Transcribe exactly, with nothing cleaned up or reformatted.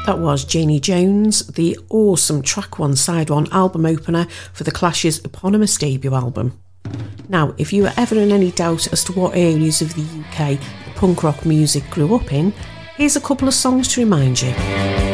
That was Janie Jones, the awesome track one, side one album opener for The Clash's eponymous debut album. Now, if you were ever in any doubt as to what areas of the U K the punk rock music grew up in, here's a couple of songs to remind you.